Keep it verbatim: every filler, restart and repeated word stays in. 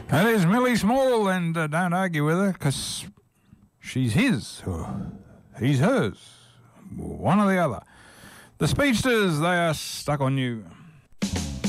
That is Millie Small, and uh, don't argue with her, because she's his, or he's hers, one or the other. The Speedsters, they are stuck on you.